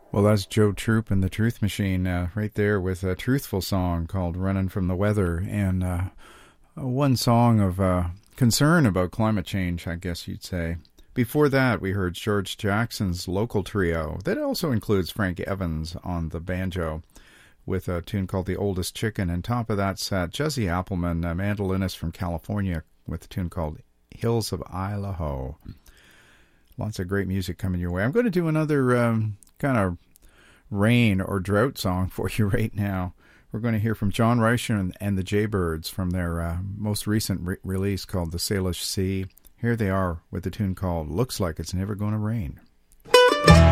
Well, that's Joe Troop and the Truth Machine right there with a truthful song called Running from the Weather, and one song of concern about climate change, I guess you'd say. Before that, we heard George Jackson's Local Trio. That also includes Frank Evans on the banjo with a tune called The Oldest Chicken. And top of that set, Jesse Appleman, a mandolinist from California, with a tune called Hills of Idaho. Lots of great music coming your way. I'm going to do another kind of rain or drought song for you right now. We're going to hear from John Reicher and the Jaybirds from their most recent release called The Salish Sea. Here they are with a tune called Looks Like It's Never Gonna Rain.